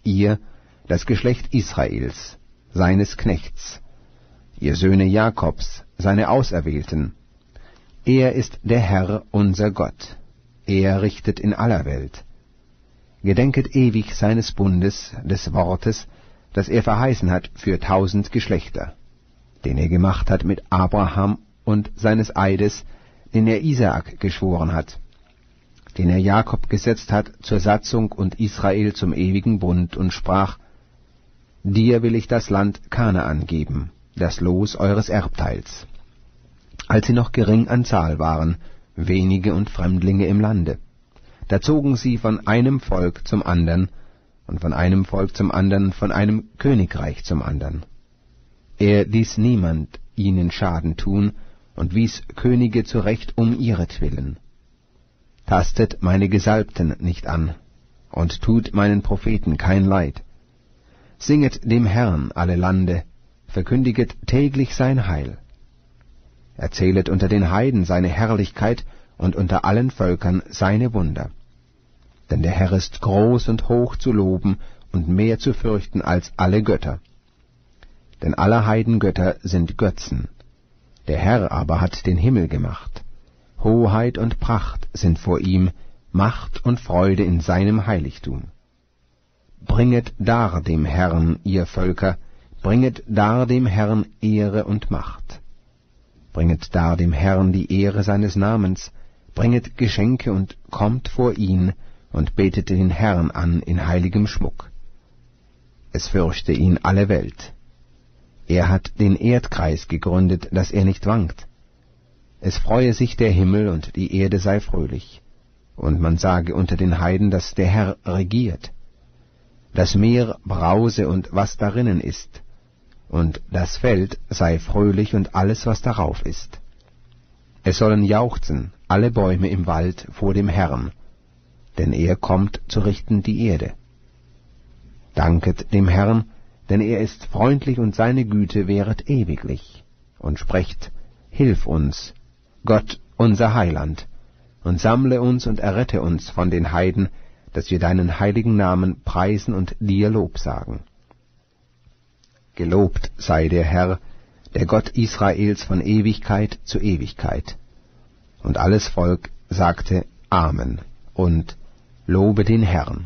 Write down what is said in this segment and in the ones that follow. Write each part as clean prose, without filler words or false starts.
ihr, das Geschlecht Israels, seines Knechts, ihr Söhne Jakobs, seine Auserwählten. Er ist der Herr, unser Gott. Er richtet in aller Welt. Gedenket ewig seines Bundes, des Wortes, das er verheißen hat für 1000 Geschlechter, den er gemacht hat mit Abraham und seines Eides, den er Isaak geschworen hat, den er Jakob gesetzt hat zur Satzung und Israel zum ewigen Bund und sprach, dir will ich das Land Kanaan geben, das Los eures Erbteils. Als sie noch gering an Zahl waren, wenige und Fremdlinge im Lande, da zogen sie von einem Volk zum andern, und von einem Volk zum andern, von einem Königreich zum andern. Er ließ niemand ihnen Schaden tun, und wies Könige zurecht um ihretwillen. Tastet meine Gesalbten nicht an, und tut meinen Propheten kein Leid. Singet dem Herrn alle Lande, verkündiget täglich sein Heil. Erzählet unter den Heiden seine Herrlichkeit und unter allen Völkern seine Wunder. Denn der Herr ist groß und hoch zu loben und mehr zu fürchten als alle Götter. Denn alle Heidengötter sind Götzen. Der Herr aber hat den Himmel gemacht. Hoheit und Pracht sind vor ihm, Macht und Freude in seinem Heiligtum. Bringet dar dem Herrn, ihr Völker, bringet dar dem Herrn Ehre und Macht. Bringet dar dem Herrn die Ehre seines Namens, bringet Geschenke und kommt vor ihn und betet den Herrn an in heiligem Schmuck. Es fürchte ihn alle Welt. Er hat den Erdkreis gegründet, dass er nicht wankt. Es freue sich der Himmel und die Erde sei fröhlich. Und man sage unter den Heiden, dass der Herr regiert. Das Meer brause und was darinnen ist. Und das Feld sei fröhlich und alles, was darauf ist. Es sollen jauchzen alle Bäume im Wald vor dem Herrn, denn er kommt zu richten die Erde. Danket dem Herrn, denn er ist freundlich und seine Güte währet ewiglich. Und sprecht, hilf uns, Gott, unser Heiland, und sammle uns und errette uns von den Heiden, dass wir deinen heiligen Namen preisen und dir Lob sagen. Gelobt sei der Herr, der Gott Israels von Ewigkeit zu Ewigkeit. Und alles Volk sagte Amen und Lobe den Herrn.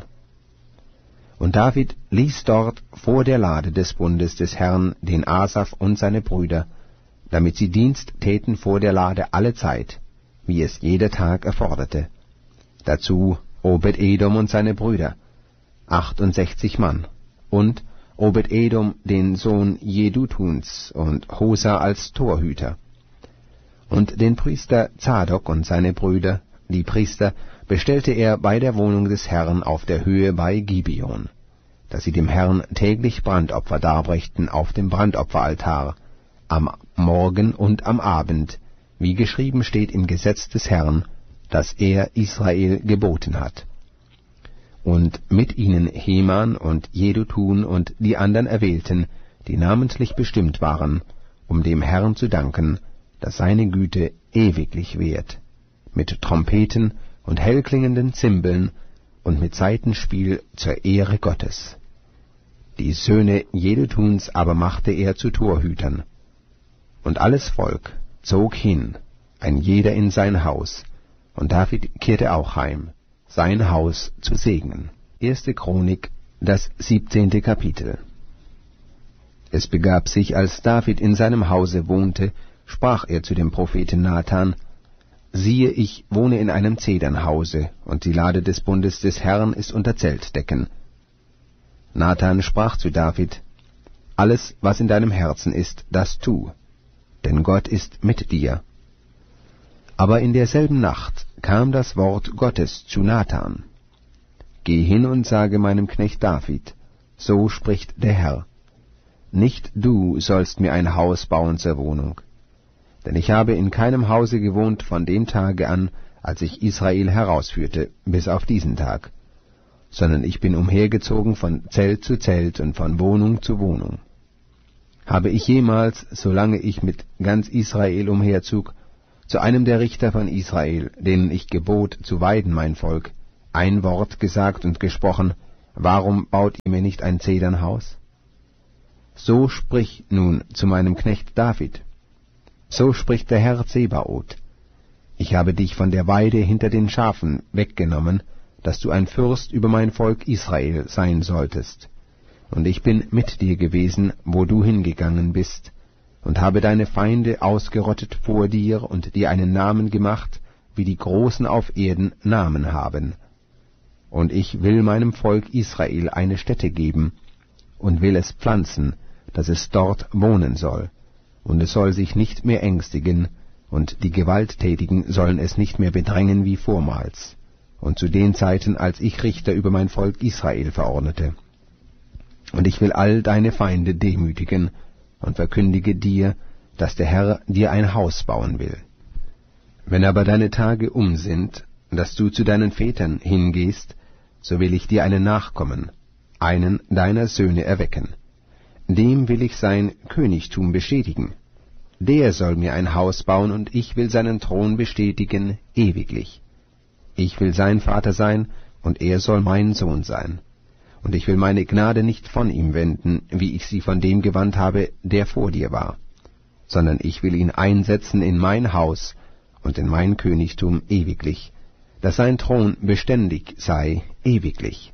Und David ließ dort vor der Lade des Bundes des Herrn den Asaf und seine Brüder, damit sie Dienst täten vor der Lade alle Zeit, wie es jeder Tag erforderte. Dazu Obed-Edom und seine Brüder, 68 Mann, und Obed-Edom den Sohn Jedutuns und Hosa als Torhüter. Und den Priester Zadok und seine Brüder, die Priester, bestellte er bei der Wohnung des Herrn auf der Höhe bei Gibeon, dass sie dem Herrn täglich Brandopfer darbrächten auf dem Brandopferaltar, am Morgen und am Abend, wie geschrieben steht im Gesetz des Herrn, das er Israel geboten hat. Und mit ihnen Heman und Jedutun und die anderen Erwählten, die namentlich bestimmt waren, um dem Herrn zu danken, dass seine Güte ewiglich währt, mit Trompeten und hellklingenden Zimbeln und mit Saitenspiel zur Ehre Gottes. Die Söhne Jedutuns aber machte er zu Torhütern. Und alles Volk zog hin, ein jeder in sein Haus, und David kehrte auch heim, sein Haus zu segnen. 1. Chronik, das 17. Kapitel. Es begab sich, als David in seinem Hause wohnte, sprach er zu dem Propheten Nathan, siehe, ich wohne in einem Zedernhause, und die Lade des Bundes des Herrn ist unter Zeltdecken. Nathan sprach zu David, alles, was in deinem Herzen ist, das tu, denn Gott ist mit dir. Aber in derselben Nacht kam das Wort Gottes zu Nathan. Geh hin und sage meinem Knecht David, so spricht der Herr, nicht du sollst mir ein Haus bauen zur Wohnung. Denn ich habe in keinem Hause gewohnt von dem Tage an, als ich Israel herausführte, bis auf diesen Tag, sondern ich bin umhergezogen von Zelt zu Zelt und von Wohnung zu Wohnung. Habe ich jemals, solange ich mit ganz Israel umherzog, zu einem der Richter von Israel, denen ich gebot, zu weiden mein Volk, ein Wort gesagt und gesprochen, warum baut ihr mir nicht ein Zedernhaus? So sprich nun zu meinem Knecht David. So spricht der Herr Zebaoth: Ich habe dich von der Weide hinter den Schafen weggenommen, dass du ein Fürst über mein Volk Israel sein solltest. Und ich bin mit dir gewesen, wo du hingegangen bist, und habe deine Feinde ausgerottet vor dir und dir einen Namen gemacht, wie die Großen auf Erden Namen haben. Und ich will meinem Volk Israel eine Stätte geben und will es pflanzen, dass es dort wohnen soll, und es soll sich nicht mehr ängstigen, und die Gewalttätigen sollen es nicht mehr bedrängen wie vormals, und zu den Zeiten, als ich Richter über mein Volk Israel verordnete. Und ich will all deine Feinde demütigen, und verkündige dir, dass der Herr dir ein Haus bauen will. Wenn aber deine Tage um sind, dass du zu deinen Vätern hingehst, so will ich dir einen Nachkommen, einen deiner Söhne erwecken. Dem will ich sein Königtum bestätigen. Der soll mir ein Haus bauen, und ich will seinen Thron bestätigen ewiglich. Ich will sein Vater sein, und er soll mein Sohn sein. Und ich will meine Gnade nicht von ihm wenden, wie ich sie von dem gewandt habe, der vor dir war, sondern ich will ihn einsetzen in mein Haus und in mein Königtum ewiglich, dass sein Thron beständig sei ewiglich.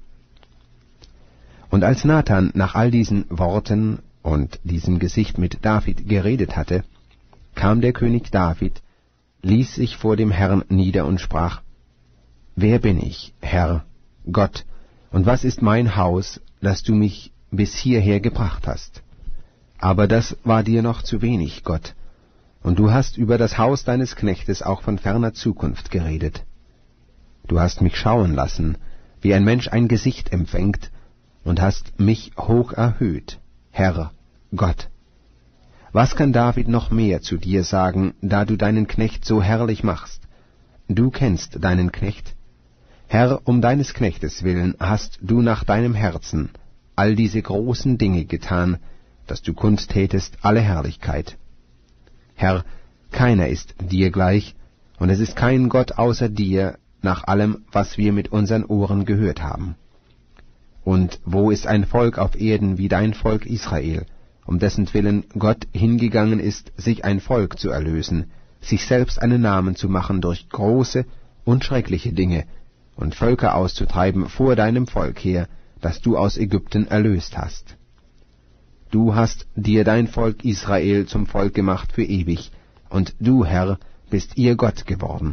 Und als Nathan nach all diesen Worten und diesem Gesicht mit David geredet hatte, kam der König David, ließ sich vor dem Herrn nieder und sprach: Wer bin ich, Herr, Gott, und was ist mein Haus, dass du mich bis hierher gebracht hast? Aber das war dir noch zu wenig, Gott, und du hast über das Haus deines Knechtes auch von ferner Zukunft geredet. Du hast mich schauen lassen, wie ein Mensch ein Gesicht empfängt, und hast mich hoch erhöht, Herr, Gott. Was kann David noch mehr zu dir sagen, da du deinen Knecht so herrlich machst? Du kennst deinen Knecht. Herr, um deines Knechtes willen hast du nach deinem Herzen all diese großen Dinge getan, dass du kundtätest alle Herrlichkeit. Herr, keiner ist dir gleich, und es ist kein Gott außer dir, nach allem, was wir mit unseren Ohren gehört haben. Und wo ist ein Volk auf Erden wie dein Volk Israel, um dessen Willen Gott hingegangen ist, sich ein Volk zu erlösen, sich selbst einen Namen zu machen durch große und schreckliche Dinge, und Völker auszutreiben vor deinem Volk her, das du aus Ägypten erlöst hast. Du hast dir dein Volk Israel zum Volk gemacht für ewig, und du, Herr, bist ihr Gott geworden.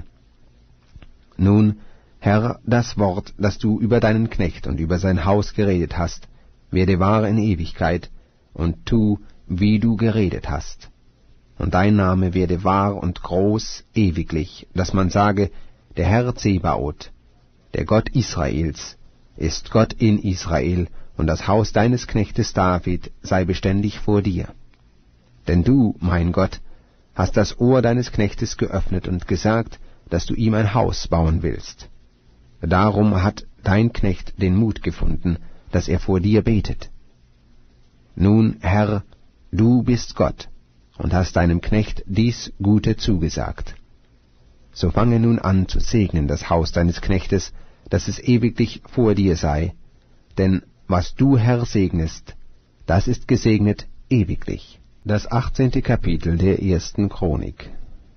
Nun, Herr, das Wort, das du über deinen Knecht und über sein Haus geredet hast, werde wahr in Ewigkeit, und tu, wie du geredet hast. Und dein Name werde wahr und groß ewiglich, dass man sage, der Herr Zebaoth, der Gott Israels, ist Gott in Israel, und das Haus deines Knechtes David sei beständig vor dir. Denn du, mein Gott, hast das Ohr deines Knechtes geöffnet und gesagt, dass du ihm ein Haus bauen willst. Darum hat dein Knecht den Mut gefunden, dass er vor dir betet. Nun, Herr, du bist Gott und hast deinem Knecht dies Gute zugesagt. So fange nun an zu segnen das Haus deines Knechtes, dass es ewiglich vor dir sei, denn was du, Herr, segnest, das ist gesegnet ewiglich. Das 18. Kapitel der 1. Chronik.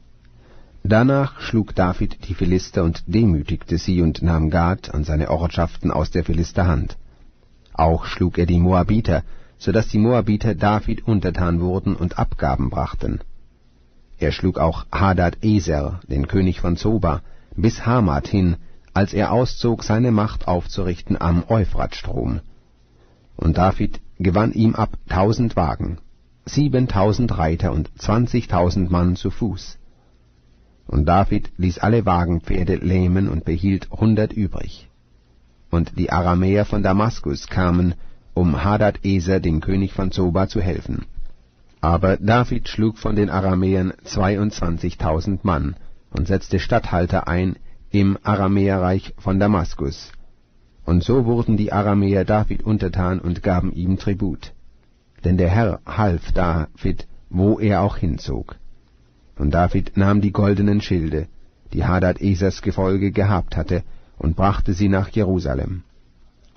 Danach schlug David die Philister und demütigte sie und nahm Gad und seine Ortschaften aus der Philister Hand. Auch schlug er die Moabiter, so dass die Moabiter David untertan wurden und Abgaben brachten. Er schlug auch Hadad-Eser, den König von Zoba, bis Hamat hin, als er auszog, seine Macht aufzurichten am Euphratstrom. Und David gewann ihm ab 1000 Wagen, 7000 Reiter und 20.000 Mann zu Fuß. Und David ließ alle Wagenpferde lähmen und behielt 100 übrig. Und die Aramäer von Damaskus kamen, um Hadad-Eser, dem König von Zoba, zu helfen. Aber David schlug von den Aramäern 22.000 Mann und setzte Statthalter ein im Aramäerreich von Damaskus. Und so wurden die Aramäer David untertan und gaben ihm Tribut. Denn der Herr half David, wo er auch hinzog. Und David nahm die goldenen Schilde, die Hadad-Esers Gefolge gehabt hatte, und brachte sie nach Jerusalem.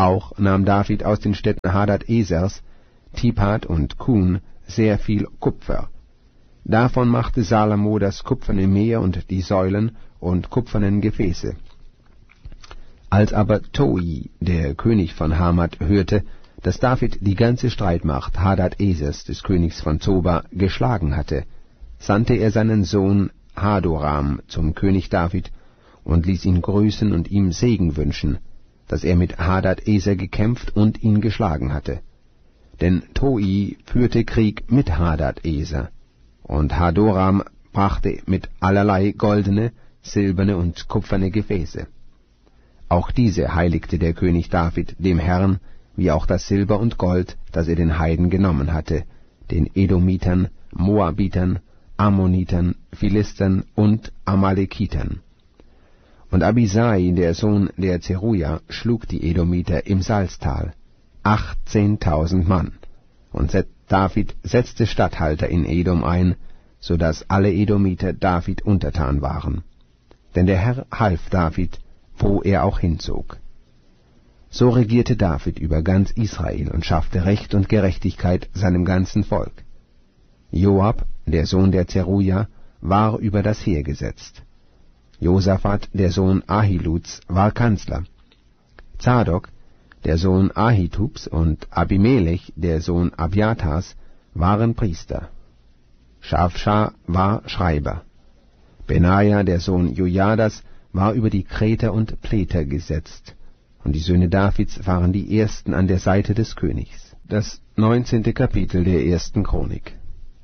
Auch nahm David aus den Städten Hadad-Esers, Tibhat und Kun sehr viel Kupfer. Davon machte Salomo das kupferne Meer und die Säulen und kupfernen Gefäße. Als aber Toi, der König von Hamat, hörte, dass David die ganze Streitmacht Hadad-Esers, des Königs von Zoba, geschlagen hatte, sandte er seinen Sohn Hadoram zum König David und ließ ihn grüßen und ihm Segen wünschen, dass er mit Hadad-Eser gekämpft und ihn geschlagen hatte. Denn Toi führte Krieg mit Hadad-Eser, und Hadoram brachte mit allerlei goldene, silberne und kupferne Gefäße. Auch diese heiligte der König David dem Herrn, wie auch das Silber und Gold, das er den Heiden genommen hatte, den Edomitern, Moabitern, Ammonitern, Philistern und Amalekitern. Und Abisai, der Sohn der Zeruja, schlug die Edomiter im Salztal, 18.000 Mann, und David setzte Statthalter in Edom ein, so daß alle Edomiter David untertan waren. Denn der Herr half David, wo er auch hinzog. So regierte David über ganz Israel und schaffte Recht und Gerechtigkeit seinem ganzen Volk. Joab, der Sohn der Zeruja, war über das Heer gesetzt. Josaphat, der Sohn Ahiluds, war Kanzler. Zadok, der Sohn Ahitubs, und Abimelech, der Sohn Abiatars, waren Priester. Schafscha war Schreiber. Benaja, der Sohn Jojadas, war über die Kreter und Pleter gesetzt, und die Söhne Davids waren die ersten an der Seite des Königs. Das 19. Kapitel der 1. Chronik.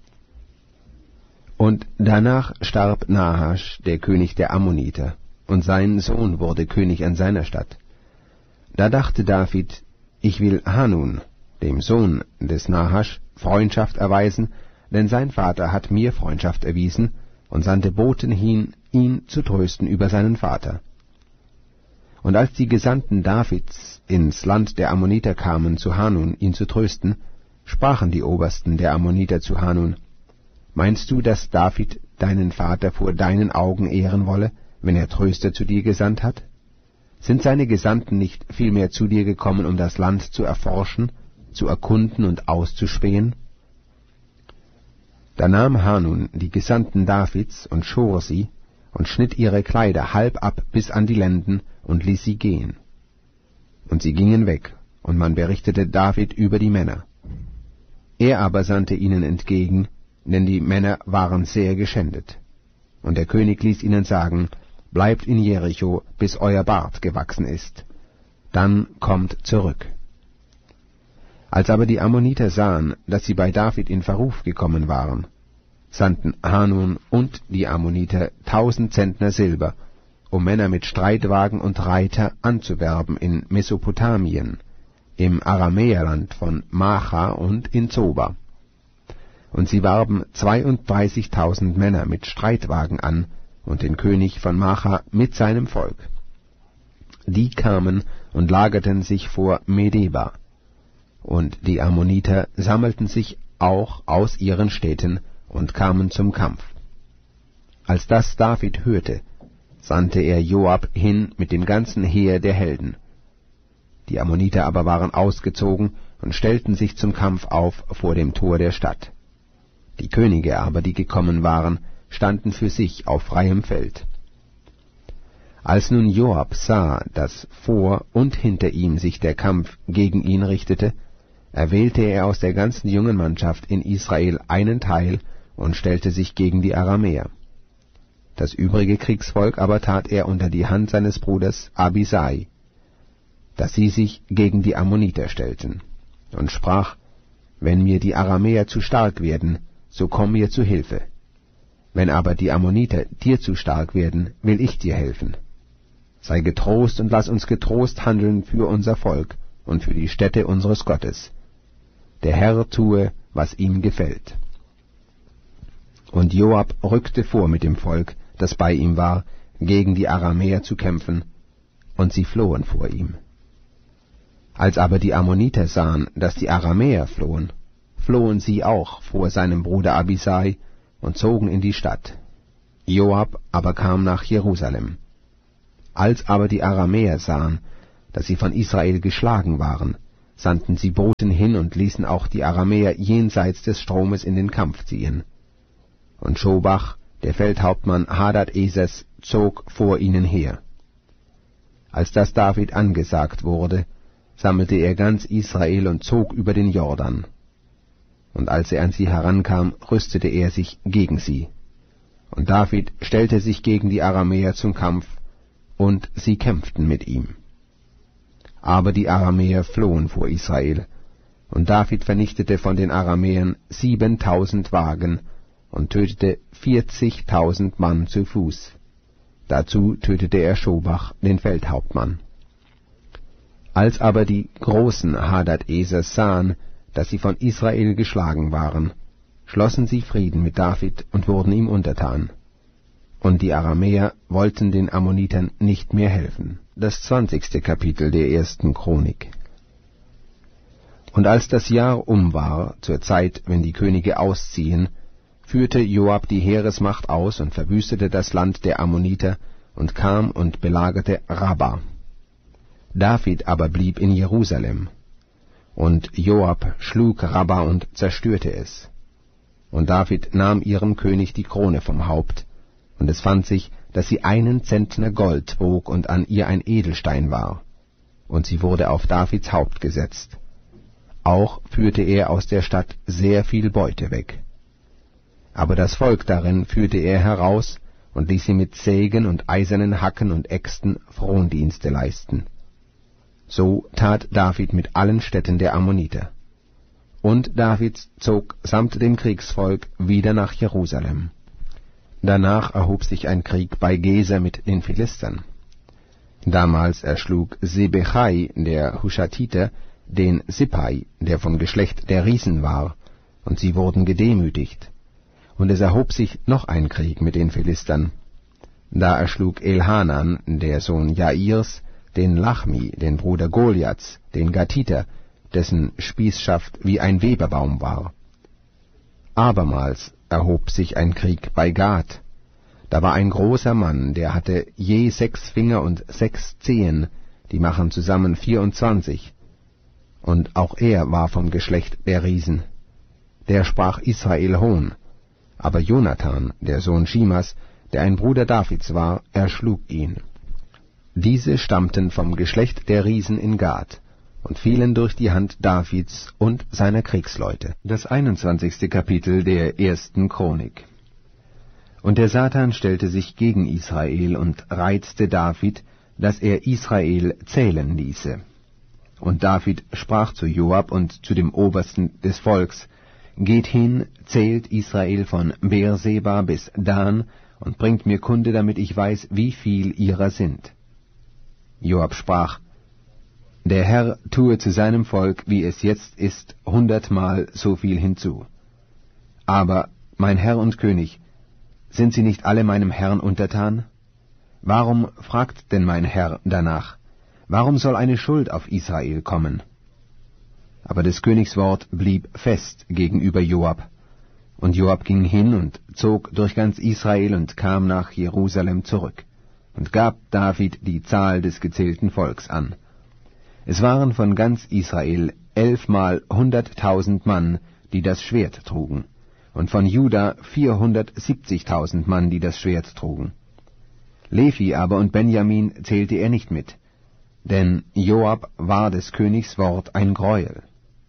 Und danach starb Nahasch, der König der Ammoniter, und sein Sohn wurde König an seiner Stadt. Da dachte David, ich will Hanun, dem Sohn des Nahasch, Freundschaft erweisen, denn sein Vater hat mir Freundschaft erwiesen, und sandte Boten hin, ihn zu trösten über seinen Vater. Und als die Gesandten Davids ins Land der Ammoniter kamen zu Hanun, ihn zu trösten, sprachen die Obersten der Ammoniter zu Hanun, meinst du, dass David deinen Vater vor deinen Augen ehren wolle, wenn er Tröster zu dir gesandt hat? Sind seine Gesandten nicht vielmehr zu dir gekommen, um das Land zu erforschen, zu erkunden und auszuspähen? Da nahm Hanun die Gesandten Davids und schor sie und schnitt ihre Kleider halb ab bis an die Lenden und ließ sie gehen. Und sie gingen weg, und man berichtete David über die Männer. Er aber sandte ihnen entgegen, denn die Männer waren sehr geschändet. Und der König ließ ihnen sagen, bleibt in Jericho, bis euer Bart gewachsen ist. Dann kommt zurück. Als aber die Ammoniter sahen, dass sie bei David in Verruf gekommen waren, sandten Hanun und die Ammoniter 1000 Zentner Silber, um Männer mit Streitwagen und Reiter anzuwerben in Mesopotamien, im Aramäerland von Macha und in Zoba. Und sie warben 32.000 Männer mit Streitwagen an und den König von Macha mit seinem Volk. Die kamen und lagerten sich vor Medeba. Und die Ammoniter sammelten sich auch aus ihren Städten und kamen zum Kampf. Als das David hörte, sandte er Joab hin mit dem ganzen Heer der Helden. Die Ammoniter aber waren ausgezogen und stellten sich zum Kampf auf vor dem Tor der Stadt. Die Könige aber, die gekommen waren, standen für sich auf freiem Feld. Als nun Joab sah, dass vor und hinter ihm sich der Kampf gegen ihn richtete, erwählte er aus der ganzen jungen Mannschaft in Israel einen Teil und stellte sich gegen die Aramäer. Das übrige Kriegsvolk aber tat er unter die Hand seines Bruders Abisai, dass sie sich gegen die Ammoniter stellten, und sprach, wenn mir die Aramäer zu stark werden, so komm mir zu Hilfe. Wenn aber die Ammoniter dir zu stark werden, will ich dir helfen. Sei getrost und lass uns getrost handeln für unser Volk und für die Stätte unseres Gottes. Der Herr tue, was ihm gefällt. Und Joab rückte vor mit dem Volk, das bei ihm war, gegen die Aramäer zu kämpfen, und sie flohen vor ihm. Als aber die Ammoniter sahen, dass die Aramäer flohen, flohen sie auch vor seinem Bruder Abisai und zogen in die Stadt. Joab aber kam nach Jerusalem. Als aber die Aramäer sahen, dass sie von Israel geschlagen waren, sandten sie Boten hin und ließen auch die Aramäer jenseits des Stromes in den Kampf ziehen. Und Schobach, der Feldhauptmann Hadad-Esers, zog vor ihnen her. Als das David angesagt wurde, sammelte er ganz Israel und zog über den Jordan. Und als er an sie herankam, rüstete er sich gegen sie. Und David stellte sich gegen die Aramäer zum Kampf, und sie kämpften mit ihm. Aber die Aramäer flohen vor Israel, und David vernichtete von den Aramäern 7.000 Wagen und tötete 40.000 Mann zu Fuß. Dazu tötete er Schobach, den Feldhauptmann. Als aber die großen Hadad-Esers sahen, dass sie von Israel geschlagen waren, schlossen sie Frieden mit David und wurden ihm untertan. Und die Aramäer wollten den Ammonitern nicht mehr helfen. Das 20. Kapitel der 1. Chronik. Und als das Jahr war, zur Zeit, wenn die Könige ausziehen, führte Joab die Heeresmacht aus und verwüstete das Land der Ammoniter und kam und belagerte Rabba. David aber blieb in Jerusalem. Und Joab schlug Rabba und zerstörte es. Und David nahm ihrem König die Krone vom Haupt, und es fand sich, dass sie 1 Zentner Gold wog und an ihr ein Edelstein war. Und sie wurde auf Davids Haupt gesetzt. Auch führte er aus der Stadt sehr viel Beute weg. Aber das Volk darin führte er heraus und ließ sie mit Sägen und eisernen Hacken und Äxten Frondienste leisten. So tat David mit allen Städten der Ammoniter. Und David zog samt dem Kriegsvolk wieder nach Jerusalem. Danach erhob sich ein Krieg bei Geser mit den Philistern. Damals erschlug Sebechai, der Hushatiter, den Sippai, der vom Geschlecht der Riesen war, und sie wurden gedemütigt. Und es erhob sich noch ein Krieg mit den Philistern. Da erschlug Elhanan, der Sohn Jairs, den Lachmi, den Bruder Goliaths, den Gatiter, dessen Spießschaft wie ein Weberbaum war. Abermals erhob sich ein Krieg bei Gath. Da war ein großer Mann, der hatte je 6 Finger und 6 Zehen, die machen zusammen 24. Und auch er war vom Geschlecht der Riesen. Der sprach Israel hohn. Aber Jonathan, der Sohn Schimas, der ein Bruder Davids war, erschlug ihn. Diese stammten vom Geschlecht der Riesen in Gath und fielen durch die Hand Davids und seiner Kriegsleute. Das 21. Kapitel der 1. Chronik. Und der Satan stellte sich gegen Israel und reizte David, dass er Israel zählen ließe. Und David sprach zu Joab und zu dem Obersten des Volks: Geht hin, zählt Israel von Beerseba bis Dan und bringt mir Kunde, damit ich weiß, wie viel ihrer sind. Joab sprach: Der Herr tue zu seinem Volk, wie es jetzt ist, 100-mal so viel hinzu. Aber, mein Herr und König, sind sie nicht alle meinem Herrn untertan? Warum fragt denn mein Herr danach? Warum soll eine Schuld auf Israel kommen? Aber des Königs Wort blieb fest gegenüber Joab. Und Joab ging hin und zog durch ganz Israel und kam nach Jerusalem zurück und gab David die Zahl des gezählten Volks an. Es waren von ganz Israel 11-mal 100.000 Mann, die das Schwert trugen, und von Juda 470.000 Mann, die das Schwert trugen. Levi aber und Benjamin zählte er nicht mit, denn Joab war des Königs Wort ein Greuel.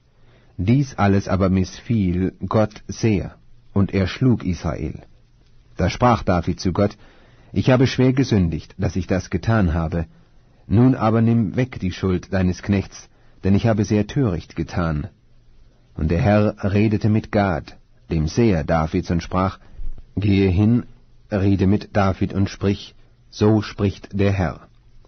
Dies alles aber missfiel Gott sehr, und er schlug Israel. Da sprach David zu Gott: Ich habe schwer gesündigt, dass ich das getan habe. Nun aber nimm weg die Schuld deines Knechts, denn ich habe sehr töricht getan. Und der Herr redete mit Gad, dem Seher Davids, und sprach: Gehe hin, rede mit David und sprich: So spricht der Herr.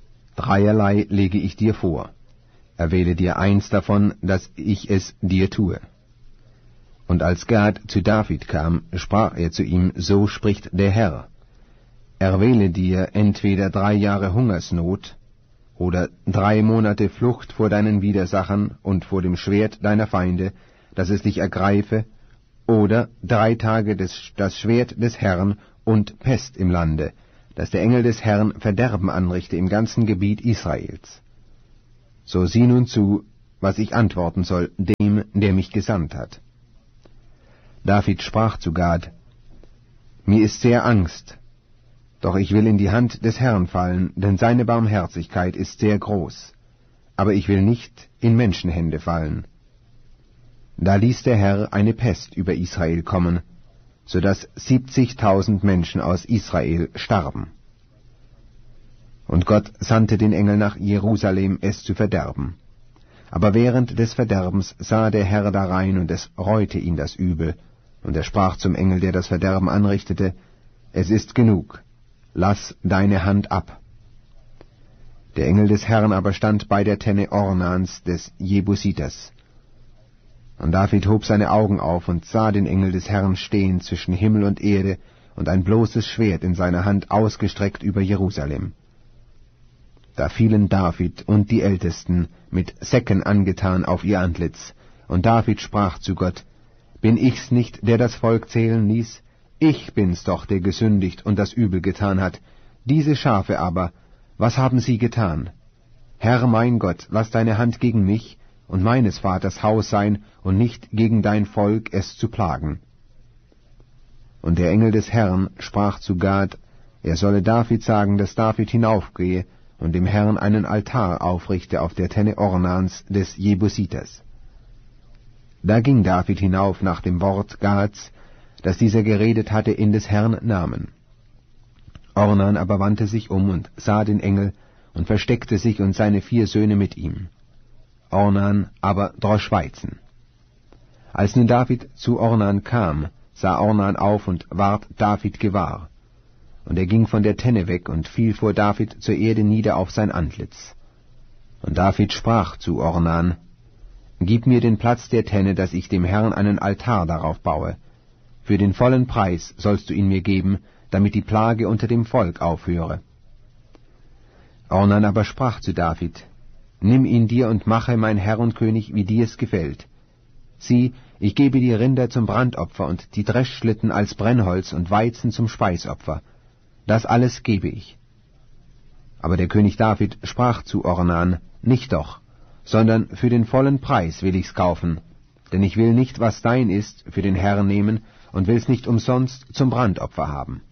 3 lege ich dir vor. Erwähle dir eins davon, dass ich es dir tue. Und als Gad zu David kam, sprach er zu ihm: So spricht der Herr. Erwähle dir entweder 3 Jahre Hungersnot oder 3 Monate Flucht vor deinen Widersachern und vor dem Schwert deiner Feinde, dass es dich ergreife, oder 3 Tage das Schwert des Herrn und Pest im Lande, dass der Engel des Herrn Verderben anrichte im ganzen Gebiet Israels. so sieh nun zu, was ich antworten soll dem, der mich gesandt hat. David sprach zu Gad: Mir ist sehr Angst, doch ich will in die Hand des Herrn fallen, denn seine Barmherzigkeit ist sehr groß, aber ich will nicht in Menschenhände fallen. Da ließ der Herr eine Pest über Israel kommen, so dass 70.000 Menschen aus Israel starben. Und Gott sandte den Engel nach Jerusalem, es zu verderben. Aber während des Verderbens sah der Herr darein, und es reute ihn das Übel. Und er sprach zum Engel, der das Verderben anrichtete: Es ist genug, lass deine Hand ab. Der Engel des Herrn aber stand bei der Tenne Ornans des Jebusiters. Und David hob seine Augen auf und sah den Engel des Herrn stehen zwischen Himmel und Erde und ein bloßes Schwert in seiner Hand ausgestreckt über Jerusalem. Da fielen David und die Ältesten mit Säcken angetan auf ihr Antlitz, und David sprach zu Gott: Bin ich's nicht, der das Volk zählen ließ? Ich bin's doch, der gesündigt und das Übel getan hat. Diese Schafe aber, was haben sie getan? Herr mein Gott, lass deine Hand gegen mich und meines Vaters Haus sein und nicht gegen dein Volk, es zu plagen. Und der Engel des Herrn sprach zu Gad, er solle David sagen, dass David hinaufgehe und dem Herrn einen Altar aufrichte auf der Tenne Ornans des Jebusiters. Da ging David hinauf nach dem Wort Gads, das dieser geredet hatte, in des Herrn Namen. Ornan aber wandte sich um und sah den Engel und versteckte sich und seine 4 Söhne mit ihm. Ornan aber drosch Weizen. Als nun David zu Ornan kam, sah Ornan auf und ward David gewahr. Und er ging von der Tenne weg und fiel vor David zur Erde nieder auf sein Antlitz. Und David sprach zu Ornan: Gib mir den Platz der Tenne, dass ich dem Herrn einen Altar darauf baue. Für den vollen Preis sollst du ihn mir geben, damit die Plage unter dem Volk aufhöre. Ornan aber sprach zu David: Nimm ihn dir und mache, mein Herr und König, wie dir es gefällt. Sieh, ich gebe die Rinder zum Brandopfer und die Dreschschlitten als Brennholz und Weizen zum Speisopfer. Das alles gebe ich. Aber der König David sprach zu Ornan: Nicht doch, sondern für den vollen Preis will ich's kaufen, denn ich will nicht, was dein ist, für den Herrn nehmen und will's nicht umsonst zum Brandopfer haben.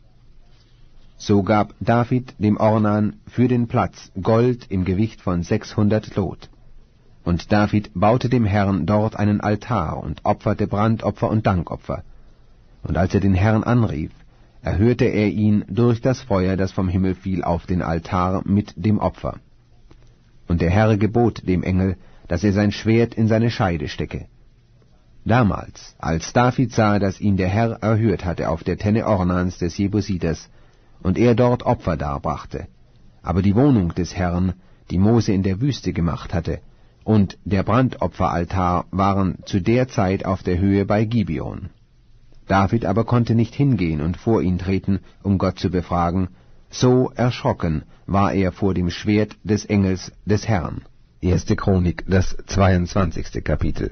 So gab David dem Ornan für den Platz Gold im Gewicht von 600 Lot. Und David baute dem Herrn dort einen Altar und opferte Brandopfer und Dankopfer. Und als er den Herrn anrief, erhörte er ihn durch das Feuer, das vom Himmel fiel, auf den Altar mit dem Opfer. Und der Herr gebot dem Engel, dass er sein Schwert in seine Scheide stecke. Damals, als David sah, dass ihn der Herr erhört hatte auf der Tenne Ornans des Jebusiters, und er dort Opfer darbrachte, aber die Wohnung des Herrn, die Mose in der Wüste gemacht hatte, und der Brandopferaltar waren zu der Zeit auf der Höhe bei Gibeon. David aber konnte nicht hingehen und vor ihn treten, um Gott zu befragen, so erschrocken war er vor dem Schwert des Engels des Herrn. 1. Chronik, das 22. Kapitel.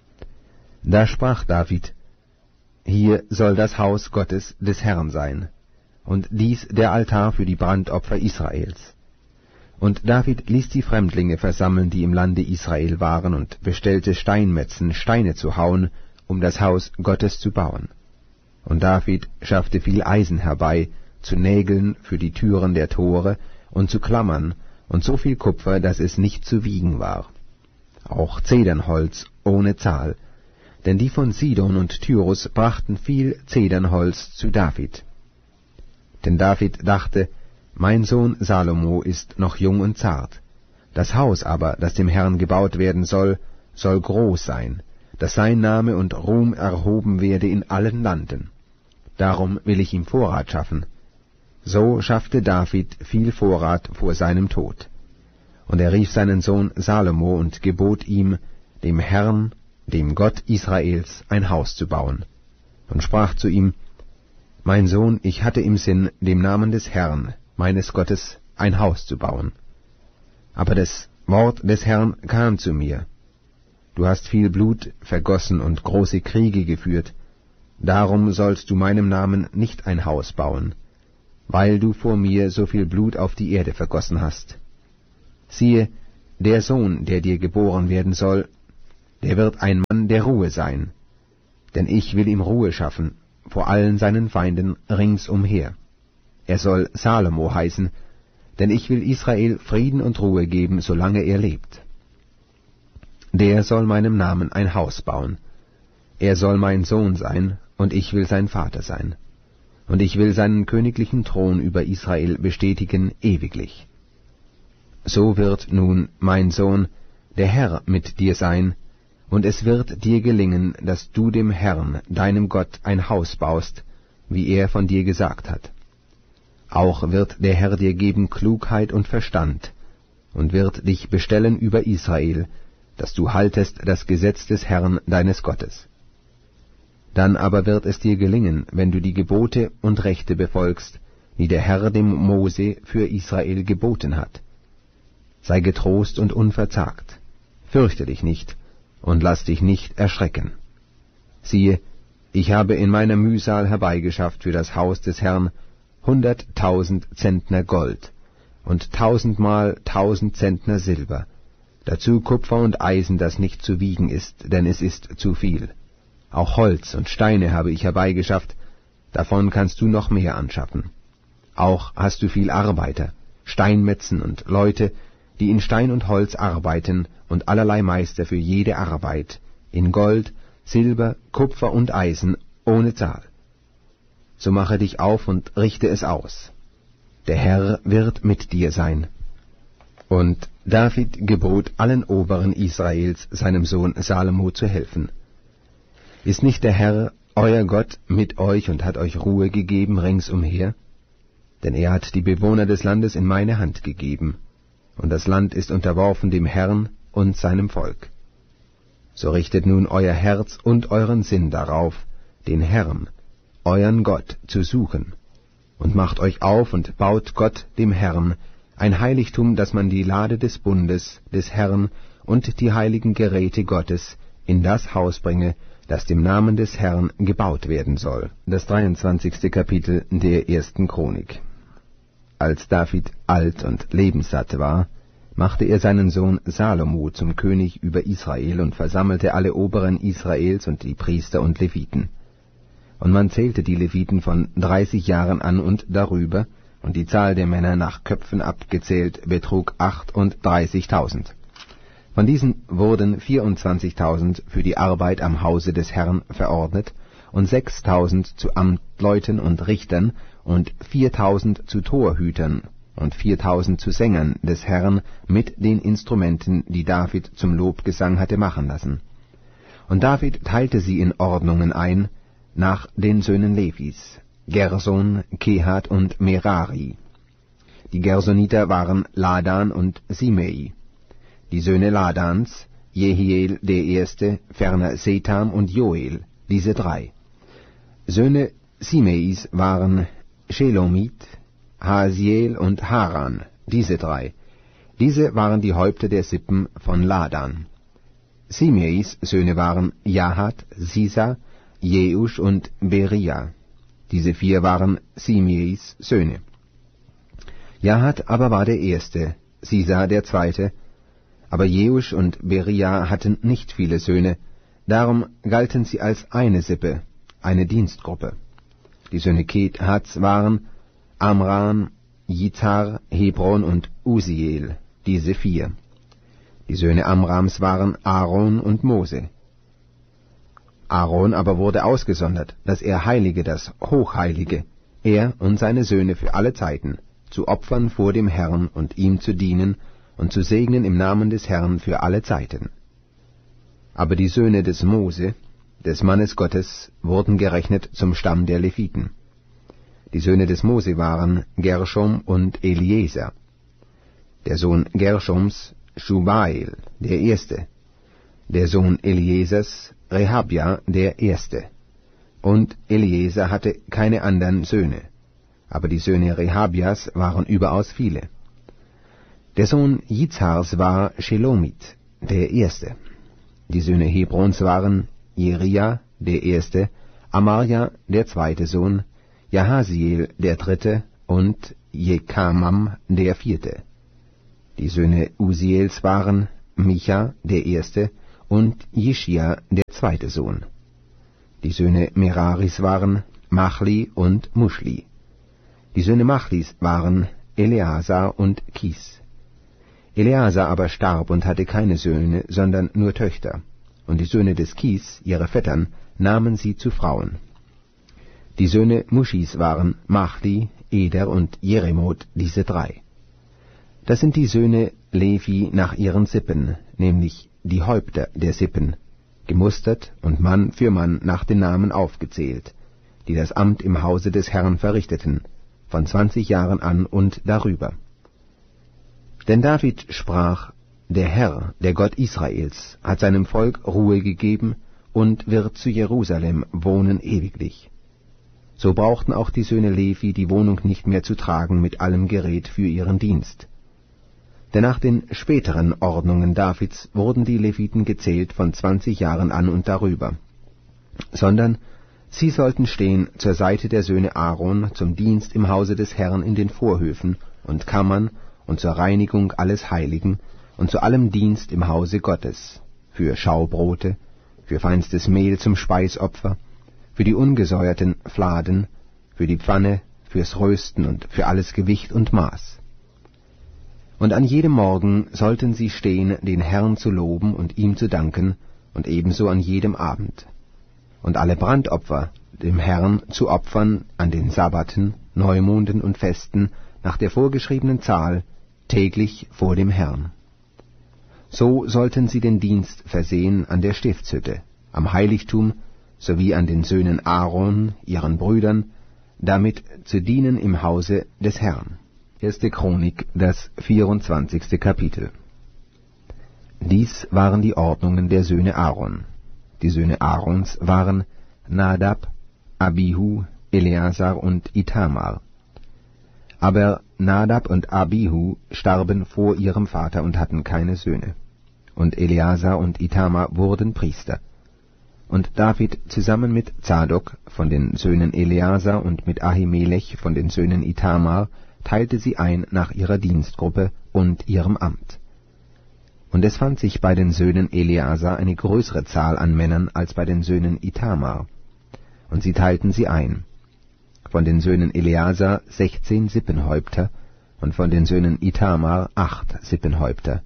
Da sprach David: Hier soll das Haus Gottes des Herrn sein, und dies der Altar für die Brandopfer Israels. Und David ließ die Fremdlinge versammeln, die im Lande Israel waren, und bestellte Steinmetzen, Steine zu hauen, um das Haus Gottes zu bauen. Und David schaffte viel Eisen herbei, zu Nägeln für die Türen der Tore und zu Klammern, und so viel Kupfer, dass es nicht zu wiegen war. Auch Zedernholz ohne Zahl, denn die von Sidon und Tyrus brachten viel Zedernholz zu David. Denn David dachte, mein Sohn Salomo ist noch jung und zart. Das Haus aber, das dem Herrn gebaut werden soll, soll groß sein, dass sein Name und Ruhm erhoben werde in allen Landen. Darum will ich ihm Vorrat schaffen. So schaffte David viel Vorrat vor seinem Tod. Und er rief seinen Sohn Salomo und gebot ihm, dem Herrn, dem Gott Israels, ein Haus zu bauen. Und sprach zu ihm: Mein Sohn, ich hatte im Sinn, dem Namen des Herrn, meines Gottes, ein Haus zu bauen. Aber das Wort des Herrn kam zu mir: Du hast viel Blut vergossen und große Kriege geführt, darum sollst du meinem Namen nicht ein Haus bauen, weil du vor mir so viel Blut auf die Erde vergossen hast. Siehe, der Sohn, der dir geboren werden soll, der wird ein Mann der Ruhe sein, denn ich will ihm Ruhe schaffen vor allen seinen Feinden ringsumher. Er soll Salomo heißen, denn ich will Israel Frieden und Ruhe geben, solange er lebt. Der soll meinem Namen ein Haus bauen. Er soll mein Sohn sein, und ich will sein Vater sein. Und ich will seinen königlichen Thron über Israel bestätigen ewiglich. So wird nun, mein Sohn, der Herr mit dir sein, und es wird dir gelingen, dass du dem Herrn, deinem Gott, ein Haus baust, wie er von dir gesagt hat. Auch wird der Herr dir geben Klugheit und Verstand, und wird dich bestellen über Israel, dass du haltest das Gesetz des Herrn deines Gottes. Dann aber wird es dir gelingen, wenn du die Gebote und Rechte befolgst, die der Herr dem Mose für Israel geboten hat. Sei getrost und unverzagt, fürchte dich nicht, und lass dich nicht erschrecken. Siehe, ich habe in meiner Mühsal herbeigeschafft für das Haus des Herrn 100.000 Zentner Gold und 1000 Zentner Silber, dazu Kupfer und Eisen, das nicht zu wiegen ist, denn es ist zu viel. Auch Holz und Steine habe ich herbeigeschafft, davon kannst du noch mehr anschaffen. Auch hast du viel Arbeiter, Steinmetzen und Leute, die in Stein und Holz arbeiten, und allerlei Meister für jede Arbeit, in Gold, Silber, Kupfer und Eisen, ohne Zahl. So mache dich auf und richte es aus. Der Herr wird mit dir sein. Und David gebot allen Oberen Israels, seinem Sohn Salomo zu helfen. Ist nicht der Herr, euer Gott, mit euch und hat euch Ruhe gegeben ringsumher? Denn er hat die Bewohner des Landes in meine Hand gegeben, und das Land ist unterworfen dem Herrn und seinem Volk. So richtet nun euer Herz und euren Sinn darauf, den Herrn, euren Gott, zu suchen, und macht euch auf und baut Gott, dem Herrn, ein Heiligtum, dass man die Lade des Bundes, des Herrn und die heiligen Geräte Gottes in das Haus bringe, das dem Namen des Herrn gebaut werden soll. Das 23. Kapitel der 1. Chronik. Als David alt und lebenssatt war, machte er seinen Sohn Salomo zum König über Israel und versammelte alle Oberen Israels und die Priester und Leviten. Und man zählte die Leviten von 30 Jahren an und darüber, und die Zahl der Männer nach Köpfen abgezählt betrug 38.000. Von diesen wurden 24.000 für die Arbeit am Hause des Herrn verordnet, und 6.000 zu Amtleuten und Richtern, und 4.000 zu Torhütern, und 4.000 zu Sängern des Herrn mit den Instrumenten, die David zum Lobgesang hatte machen lassen. Und David teilte sie in Ordnungen ein, nach den Söhnen Levis, Gerson, Kehat und Merari. Die Gersoniter waren Ladan und Simei. Die Söhne Ladans, Jehiel der Erste, ferner Setam und Joel, diese drei. Söhne Simeis waren Shelomit, Hasiel und Haran, diese drei. Diese waren die Häupter der Sippen von Ladan. Simeis Söhne waren Jahat, Sisa, Jeusch und Beria. Diese vier waren Simeis Söhne. Jahat aber war der Erste, Sisa der Zweite, aber Jeusch und Beria hatten nicht viele Söhne, darum galten sie als eine Sippe, eine Dienstgruppe. Die Söhne Kehats waren Amram, Jizhar, Hebron und Usiel, diese vier. Die Söhne Amrams waren Aaron und Mose. Aaron aber wurde ausgesondert, dass er heilige das Hochheilige, er und seine Söhne für alle Zeiten, zu opfern vor dem Herrn und ihm zu dienen und zu segnen im Namen des Herrn für alle Zeiten. Aber die Söhne des Mose, des Mannes Gottes, wurden gerechnet zum Stamm der Leviten. Die Söhne des Mose waren Gershom und Eliezer. Der Sohn Gershoms, Schubael, der Erste. Der Sohn Eliezers, Rehabja, der Erste. Und Eliezer hatte keine anderen Söhne, aber die Söhne Rehabjas waren überaus viele. Der Sohn Jizhars war Shelomit, der Erste. Die Söhne Hebrons waren Jeria, der Erste, Amarja, der zweite Sohn, Jahasiel, der dritte, und Jekamam, der vierte. Die Söhne Usiels waren Micha, der erste, und Jischia, der zweite Sohn. Die Söhne Meraris waren Machli und Muschli. Die Söhne Machlis waren Eleazar und Kis. Eleazar aber starb und hatte keine Söhne, sondern nur Töchter. Und die Söhne des Kis, ihre Vettern, nahmen sie zu Frauen. Die Söhne Muschis waren Machli, Eder und Jeremoth, diese drei. Das sind die Söhne Levi nach ihren Sippen, nämlich die Häupter der Sippen, gemustert und Mann für Mann nach den Namen aufgezählt, die das Amt im Hause des Herrn verrichteten, von 20 Jahren an und darüber. Denn David sprach, der Herr, der Gott Israels, hat seinem Volk Ruhe gegeben und wird zu Jerusalem wohnen ewiglich. So brauchten auch die Söhne Levi die Wohnung nicht mehr zu tragen mit allem Gerät für ihren Dienst. Denn nach den späteren Ordnungen Davids wurden die Leviten gezählt von 20 Jahren an und darüber, sondern sie sollten stehen zur Seite der Söhne Aaron zum Dienst im Hause des Herrn in den Vorhöfen und Kammern und zur Reinigung alles Heiligen und zu allem Dienst im Hause Gottes, für Schaubrote, für feinstes Mehl zum Speisopfer, für die ungesäuerten Fladen, für die Pfanne, fürs Rösten und für alles Gewicht und Maß. Und an jedem Morgen sollten sie stehen, den Herrn zu loben und ihm zu danken, und ebenso an jedem Abend. Und alle Brandopfer dem Herrn zu opfern an den Sabbaten, Neumonden und Festen nach der vorgeschriebenen Zahl, täglich vor dem Herrn. So sollten sie den Dienst versehen an der Stiftshütte, am Heiligtum, sowie an den Söhnen Aaron, ihren Brüdern, damit zu dienen im Hause des Herrn. 1. Chronik, das 24. Kapitel. Dies waren die Ordnungen der Söhne Aaron. Die Söhne Aarons waren Nadab, Abihu, Eleazar und Itamar. Aber Nadab und Abihu starben vor ihrem Vater und hatten keine Söhne. Und Eleazar und Itamar wurden Priester. Und David zusammen mit Zadok von den Söhnen Eleazar und mit Ahimelech von den Söhnen Itamar teilte sie ein nach ihrer Dienstgruppe und ihrem Amt. Und es fand sich bei den Söhnen Eleazar eine größere Zahl an Männern als bei den Söhnen Itamar. Und sie teilten sie ein. Von den Söhnen Eleazar 16 Sippenhäupter und von den Söhnen Itamar 8 Sippenhäupter.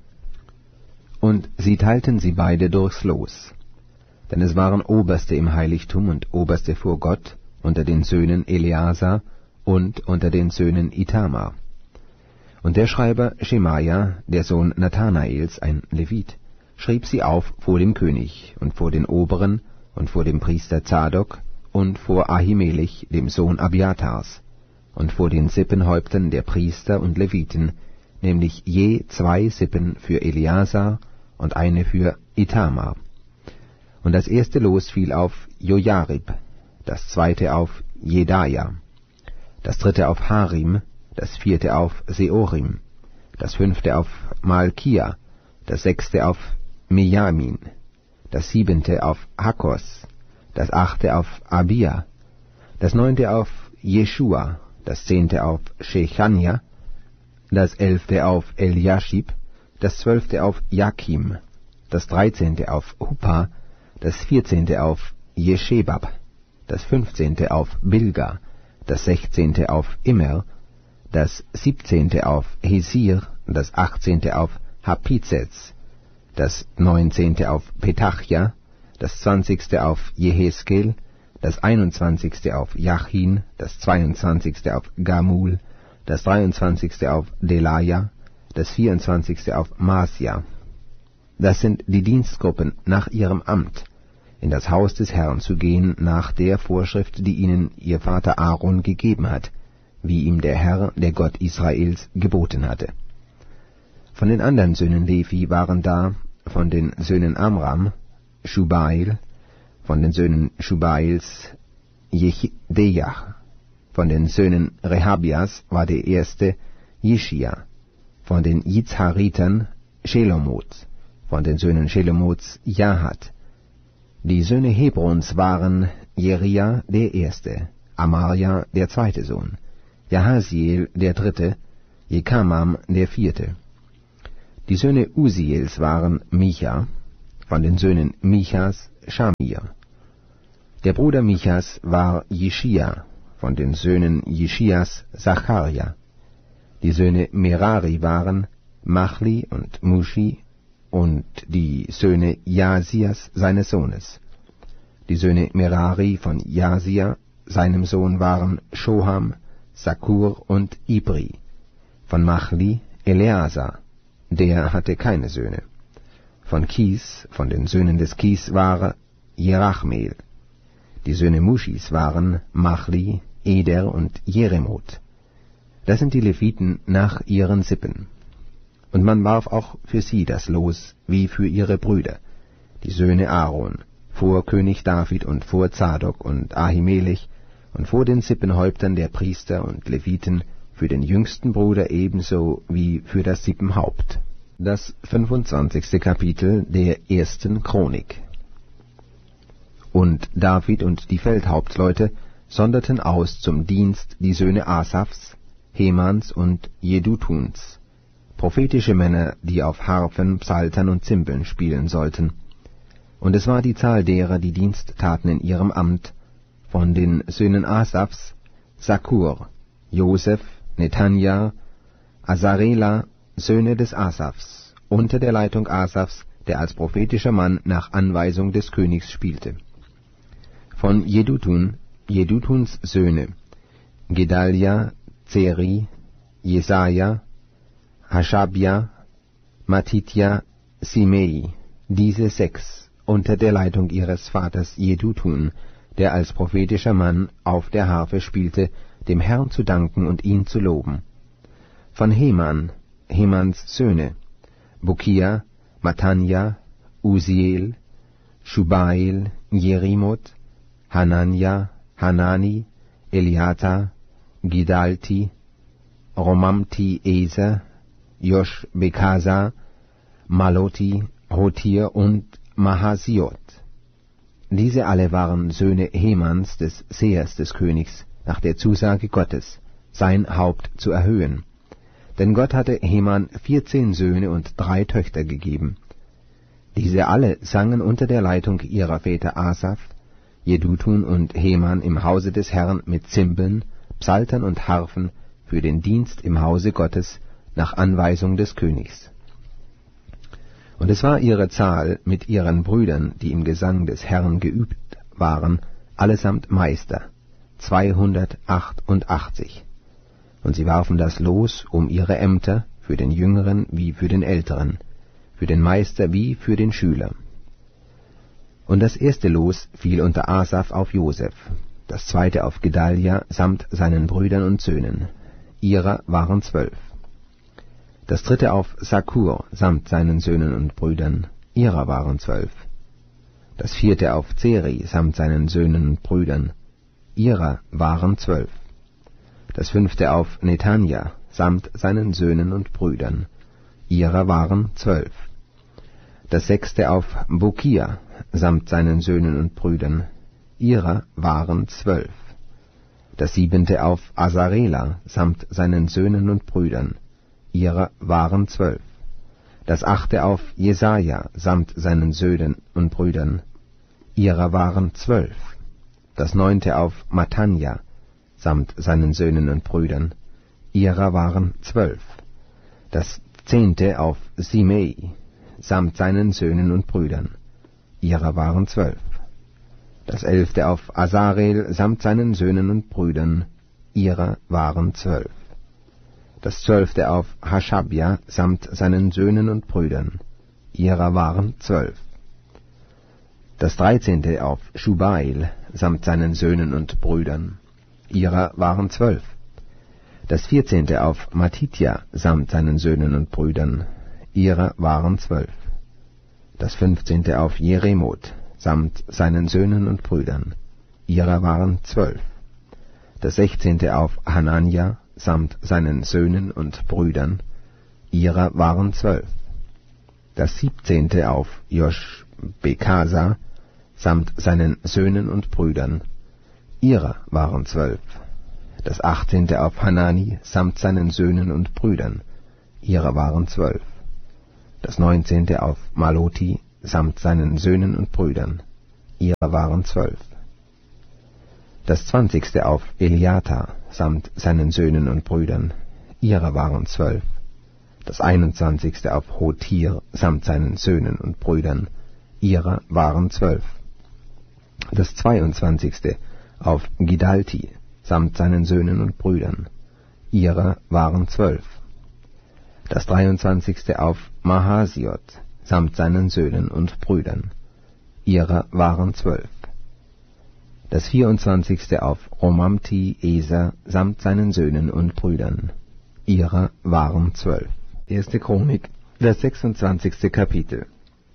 Und sie teilten sie beide durchs Los. Denn es waren Oberste im Heiligtum und Oberste vor Gott unter den Söhnen Eleazar und unter den Söhnen Itamar. Und der Schreiber Schemaja, der Sohn Nathanaels, ein Levit, schrieb sie auf vor dem König und vor den Oberen und vor dem Priester Zadok und vor Ahimelech, dem Sohn Abiatars, und vor den Sippenhäuptern der Priester und Leviten, nämlich je 2 Sippen für Eleazar und eine für Itamar. Und das erste Los fiel auf Jojarib, das zweite auf Jedaja, das dritte auf Harim, das vierte auf Seorim, das fünfte auf Malkia, das sechste auf Mijamin, das siebente auf Hakos, das achte auf Abia, das neunte auf Jeschua, das 10. auf Shechania, das 11. auf Eliashib, das 12. auf Jakim, das 13. auf Huppa, das 14. auf Jeschebab, das 15. auf Bilga, das 16. auf Immer, das 17. auf Hesir, das 18. auf Hapizez, das 19. auf Petachia, das 20. auf Jeheskel, das 21. auf Jachin, das 22. auf Gamul, das 23. auf Delaja, das 24. auf Masja. Das sind die Dienstgruppen nach ihrem Amt, in das Haus des Herrn zu gehen, nach der Vorschrift, die ihnen ihr Vater Aaron gegeben hat, wie ihm der Herr, der Gott Israels, geboten hatte. Von den anderen Söhnen Levi waren da, von den Söhnen Amram, Schubail, von den Söhnen Schubails, Jechdeach, von den Söhnen Rehabias war der erste Jischia, von den Yitzharitern Shelomoth, von den Söhnen Shelomoths Jahat. Die Söhne Hebrons waren Jeria der erste, Amarja der zweite Sohn, Jahaziel der dritte, Jekamam der vierte. Die Söhne Usiels waren Micha, von den Söhnen Michas Schamir. Der Bruder Michas war Jeschia, von den Söhnen Jeschias Sacharja. Die Söhne Merari waren Machli und Mushi und die Söhne Jasias seines Sohnes. Die Söhne Merari von Jasia, seinem Sohn, waren Shoham, Sakur und Ibri. Von Machli Eleazar, der hatte keine Söhne. Von Kis, von den Söhnen des Kis, war Jerachmeel. Die Söhne Muschis waren Machli, Eder und Jeremoth. Das sind die Leviten nach ihren Sippen. Und man warf auch für sie das Los, wie für ihre Brüder, die Söhne Aaron, vor König David und vor Zadok und Ahimelech und vor den Sippenhäuptern der Priester und Leviten, für den jüngsten Bruder ebenso wie für das Sippenhaupt. Das 25. Kapitel der 1. Chronik. Und David und die Feldhauptleute sonderten aus zum Dienst die Söhne Asafs, Hemans und Jedutuns, prophetische Männer, die auf Harfen, Psaltern und Zimbeln spielen sollten. Und es war die Zahl derer, die Dienst taten in ihrem Amt, von den Söhnen Asafs, Sakur, Joseph, Netanja, Asarela, Söhne des Asafs, unter der Leitung Asafs, der als prophetischer Mann nach Anweisung des Königs spielte. Von Jedutun, Jedutuns Söhne, Gedalia, Zeri, Jesaja, Hashabja, Matitja, Simei, diese 6, unter der Leitung ihres Vaters Jedutun, der als prophetischer Mann auf der Harfe spielte, dem Herrn zu danken und ihn zu loben. Von Heman, Hemans Söhne, Bukia, Matanja, Uziel, Shubael, Jerimoth, Hananja, Hanani, Eliata, Gidalti, Romamti Eser, Josh Bekasa, Maloti, Hotir und Mahasiot. Diese alle waren Söhne Hemans, des Sehers des Königs, nach der Zusage Gottes, sein Haupt zu erhöhen. Denn Gott hatte Heman 14 Söhne und 3 Töchter gegeben. Diese alle sangen unter der Leitung ihrer Väter Asaf, Jedutun und Heman im Hause des Herrn mit Zimbeln, Psaltern und Harfen für den Dienst im Hause Gottes nach Anweisung des Königs. Und es war ihre Zahl mit ihren Brüdern, die im Gesang des Herrn geübt waren, allesamt Meister, 288. Und sie warfen das Los um ihre Ämter, für den Jüngeren wie für den Älteren, für den Meister wie für den Schüler. Und das erste Los fiel unter Asaf auf Joseph, das zweite auf Gedalia samt seinen Brüdern und Söhnen. Ihrer waren 12. Das dritte auf Sakur samt seinen Söhnen und Brüdern. Ihrer waren 12. Das vierte auf Zeri samt seinen Söhnen und Brüdern. Ihrer waren 12. Das fünfte auf Netanja samt seinen Söhnen und Brüdern. Ihrer waren 12. Das sechste auf Bukia samt seinen Söhnen und Brüdern. Ihrer waren 12. Das siebente auf Asarela samt seinen Söhnen und Brüdern. Ihrer waren 12. Das achte auf Jesaja samt seinen Söhnen und Brüdern. Ihrer waren 12. Das neunte auf Matanja samt seinen Söhnen und Brüdern. Ihrer waren 12. Das 10. auf Simei samt seinen Söhnen und Brüdern. Ihrer waren 12. Das 11. auf Asarel samt seinen Söhnen und Brüdern. Ihrer waren 12. Das 12. auf Hashabja samt seinen Söhnen und Brüdern. Ihrer waren 12. Das 13. auf Shubael samt seinen Söhnen und Brüdern. Ihrer waren 12. Das 14. auf Matitja samt seinen Söhnen und Brüdern. Ihrer waren 12. Das 15. auf Jeremoth samt seinen Söhnen und Brüdern. Ihrer waren 12. Das 16. auf Hananja samt seinen Söhnen und Brüdern. Ihrer waren 12. Das 17. auf Josh Bekasa samt seinen Söhnen und Brüdern. Ihrer waren 12. Das 18. auf Hanani samt seinen Söhnen und Brüdern. Ihrer waren 12. das 19. auf Maloti samt seinen Söhnen und Brüdern, ihrer waren 12. Das 20. auf Eliata samt seinen Söhnen und Brüdern, ihrer waren 12. Das 21. auf Hotir samt seinen Söhnen und Brüdern, ihrer waren 12. Das 22. auf Gidalti samt seinen Söhnen und Brüdern, ihrer waren 12. Das 23. auf Mahasiot samt seinen Söhnen und Brüdern, ihrer waren 12. Das 24. auf Romamti Eser samt seinen Söhnen und Brüdern, ihrer waren 12. 1. Chronik, das 26. Kapitel.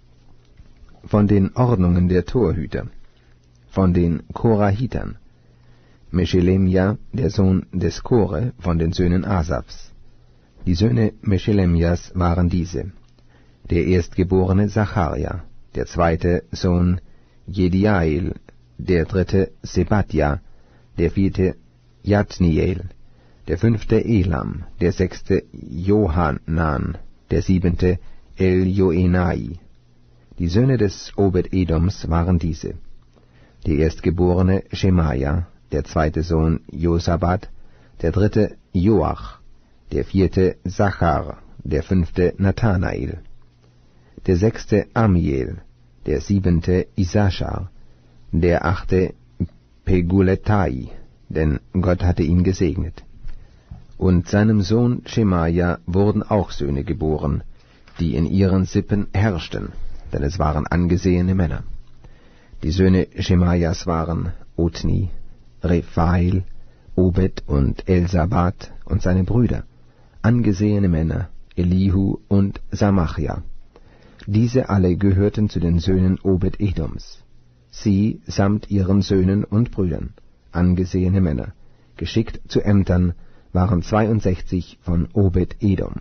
Von den Ordnungen der Torhüter, von den Korahitern, Meshelemja, der Sohn des Kore, von den Söhnen Asafs. Die Söhne Meshelemjas waren diese: der erstgeborene Zacharja, der zweite Sohn Jediael, der dritte Sebadja, der vierte Jadniel, der fünfte Elam, der sechste Johanan, der siebente Eljoenai. Die Söhne des Obed-Edoms waren diese: der erstgeborene Schemaja, der zweite Sohn Josabad, der dritte Joach, der vierte Zachar, der fünfte Nathanael, der sechste Amiel, der siebente Isachar, der achte Peguletai, denn Gott hatte ihn gesegnet. Und seinem Sohn Schemaja wurden auch Söhne geboren, die in ihren Sippen herrschten, denn es waren angesehene Männer. Die Söhne Schemajas waren Otni, Rephael, Obed und Elsabad und seine Brüder, angesehene Männer, Elihu und Samachja. Diese alle gehörten zu den Söhnen Obed-Edoms. Sie samt ihren Söhnen und Brüdern, angesehene Männer, geschickt zu Ämtern, waren 62 von Obed-Edom.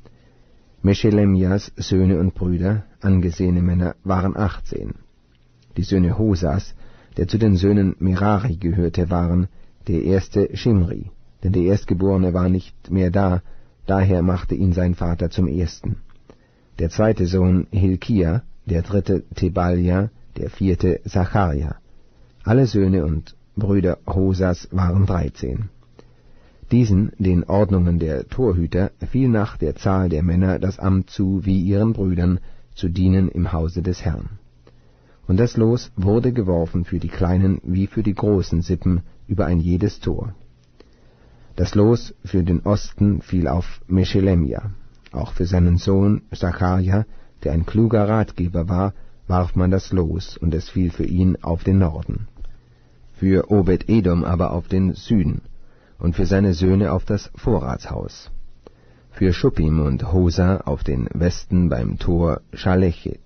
Meshelemjas Söhne und Brüder, angesehene Männer, waren 18. Die Söhne Hosas, der zu den Söhnen Merari gehörte, waren der erste Shimri, denn der Erstgeborene war nicht mehr da, daher machte ihn sein Vater zum Ersten. Der zweite Sohn Hilkia, der dritte Tebalja, der vierte Zacharja. Alle Söhne und Brüder Hosas waren 13. Diesen, den Ordnungen der Torhüter, fiel nach der Zahl der Männer das Amt zu, wie ihren Brüdern, zu dienen im Hause des Herrn. Und das Los wurde geworfen für die kleinen wie für die großen Sippen über ein jedes Tor. Das Los für den Osten fiel auf Meshelemja. Auch für seinen Sohn Zacharja, der ein kluger Ratgeber war, warf man das Los, und es fiel für ihn auf den Norden. Für Obed-Edom aber auf den Süden, und für seine Söhne auf das Vorratshaus. Für Schuppim und Hosa auf den Westen beim Tor Schalechet,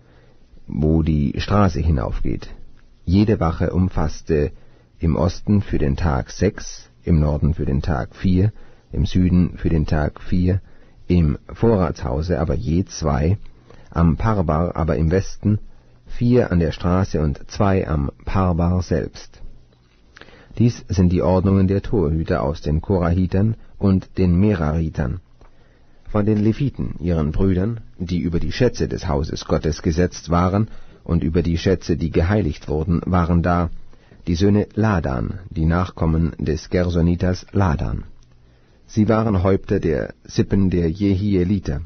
wo die Straße hinaufgeht. Jede Wache umfasste im Osten für den Tag 6, im Norden für den Tag 4, im Süden für den Tag 4, im Vorratshause aber je 2, am Parbar aber im Westen 4 an der Straße und 2 am Parbar selbst. Dies sind die Ordnungen der Torhüter aus den Korahitern und den Meraritern. Von den Leviten, ihren Brüdern, die über die Schätze des Hauses Gottes gesetzt waren und über die Schätze, die geheiligt wurden, waren da die Söhne Ladan, die Nachkommen des Gersonitas Ladan. Sie waren Häupter der Sippen der Jehieliter.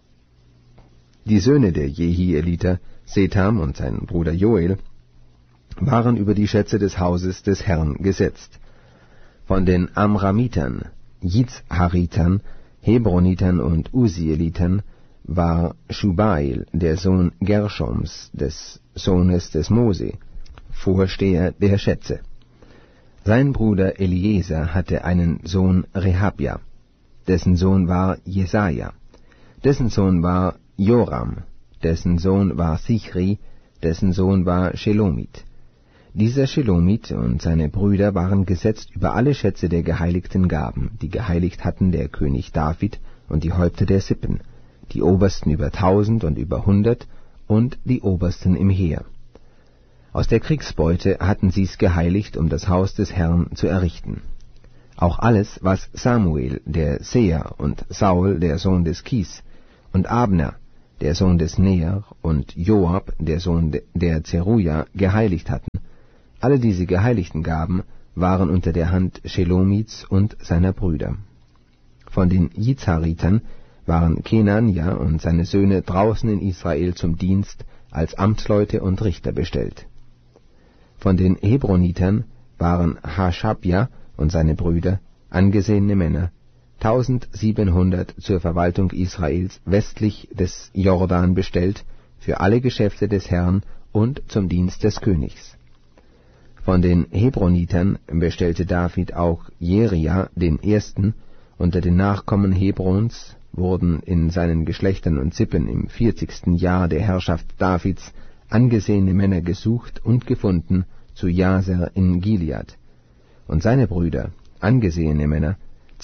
Die Söhne der Jehieliter, Setham und sein Bruder Joel, waren über die Schätze des Hauses des Herrn gesetzt. Von den Amramitern, Yitzharitern, Hebronitern und Usielitern war Schubael, der Sohn Gershoms, des Sohnes des Mose, Vorsteher der Schätze. Sein Bruder Eliezer hatte einen Sohn Rehabja, dessen Sohn war Jesaja, dessen Sohn war Joram, dessen Sohn war Sichri, dessen Sohn war Shelomit. Dieser Shelomit und seine Brüder waren gesetzt über alle Schätze der geheiligten Gaben, die geheiligt hatten der König David und die Häupter der Sippen, die Obersten über 1000 und über 100 und die Obersten im Heer. Aus der Kriegsbeute hatten sie's geheiligt, um das Haus des Herrn zu errichten. Auch alles, was Samuel, der Seher, und Saul, der Sohn des Kis, und Abner, der Sohn des Ner, und Joab, der Sohn der Zeruja, geheiligt hatten. Alle diese geheiligten Gaben waren unter der Hand Shelomits und seiner Brüder. Von den Jizharitern waren Kenania und seine Söhne draußen in Israel zum Dienst als Amtsleute und Richter bestellt. Von den Hebronitern waren Haschabja und seine Brüder angesehene Männer, 1700 zur Verwaltung Israels westlich des Jordan bestellt, für alle Geschäfte des Herrn und zum Dienst des Königs. Von den Hebronitern bestellte David auch Jeria den Ersten. Unter den Nachkommen Hebrons wurden in seinen Geschlechtern und Sippen im 40. Jahr der Herrschaft Davids angesehene Männer gesucht und gefunden zu Jaser in Gilead. Und seine Brüder, angesehene Männer,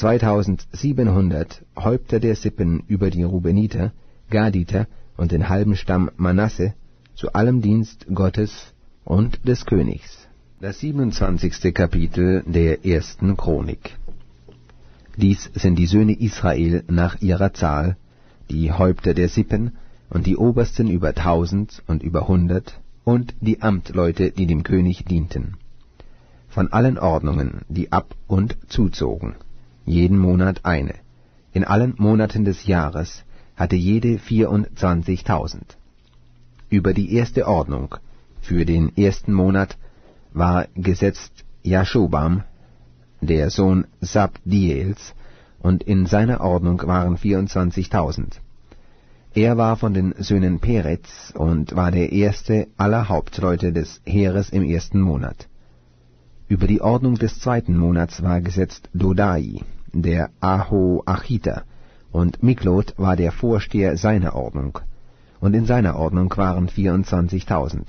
2700 Häupter der Sippen über die Rubeniter, Gaditer und den halben Stamm Manasse, zu allem Dienst Gottes und des Königs. Das 27. Kapitel der 1. Chronik. Dies sind die Söhne Israel nach ihrer Zahl, die Häupter der Sippen und die Obersten über 1000 und über 100 und die Amtleute, die dem König dienten. Von allen Ordnungen, die ab und zuzogen, jeden Monat eine. In allen Monaten des Jahres hatte jede 24.000. Über die erste Ordnung für den ersten Monat war gesetzt Jaschobam, der Sohn Sabdiels, und in seiner Ordnung waren 24.000. Er war von den Söhnen Peretz und war der erste aller Hauptleute des Heeres im ersten Monat. Über die Ordnung des zweiten Monats war gesetzt Dodai, der Ahoachiter, und Miklot war der Vorsteher seiner Ordnung, und in seiner Ordnung waren 24.000.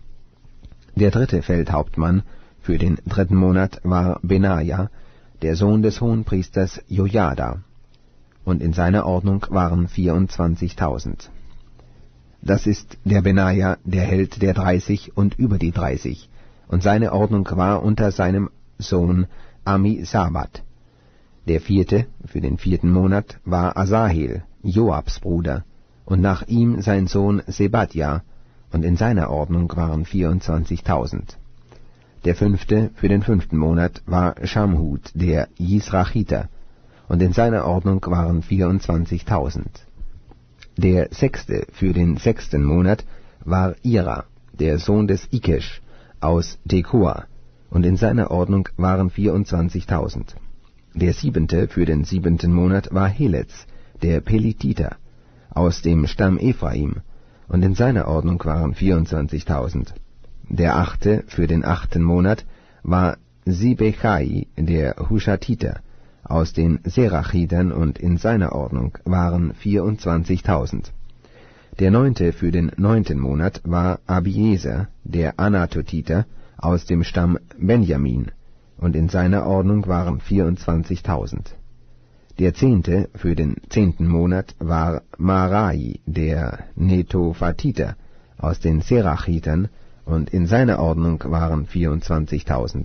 Der dritte Feldhauptmann für den dritten Monat war Benaja, der Sohn des Hohenpriesters Jojada, und in seiner Ordnung waren 24.000. Das ist der Benaja, der Held der 30 und über die 30, und seine Ordnung war unter seinem Sohn Amisabat. Der vierte für den vierten Monat war Asahel, Joabs Bruder, und nach ihm sein Sohn Sebadja, und in seiner Ordnung waren 24.000. Der fünfte für den fünften Monat war Schamhut, der Jisrachiter, und in seiner Ordnung waren 24.000. Der sechste für den sechsten Monat war Ira, der Sohn des Ikesh, aus Tekoa, und in seiner Ordnung waren 24.000. Der siebente für den siebenten Monat war Heletz, der Pelititer, aus dem Stamm Ephraim, und in seiner Ordnung waren 24.000. Der achte für den achten Monat war Sibechai, der Hushatiter, aus den Serachitern, und in seiner Ordnung waren 24.000. Der neunte für den neunten Monat war Abieser, der Anatotiter, aus dem Stamm Benjamin, und in seiner Ordnung waren 24.000. Der zehnte für den zehnten Monat war Marai, der Netophatiter, aus den Serachitern, und in seiner Ordnung waren 24.000.